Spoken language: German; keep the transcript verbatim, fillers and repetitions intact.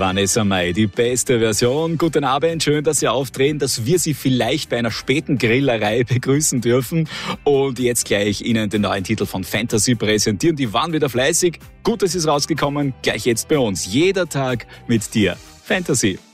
Vanessa Mai, die beste Version. Guten Abend, schön, dass Sie aufdrehen, dass wir Sie vielleicht bei einer späten Grillerei begrüßen dürfen. Und jetzt gleich Ihnen den neuen Titel von Fantasy präsentieren. Die waren wieder fleißig. Gut, dass es rausgekommen. Gleich jetzt bei uns. Jeder Tag mit dir. Fantasy.